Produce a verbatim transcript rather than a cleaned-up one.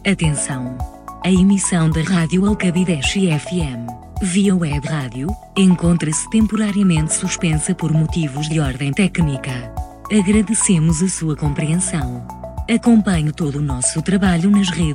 Atenção! A emissão da Rádio Alcabideche F M, via web rádio, encontra-se temporariamente suspensa por motivos de ordem técnica. Agradecemos a sua compreensão. Acompanhe todo o nosso trabalho nas redes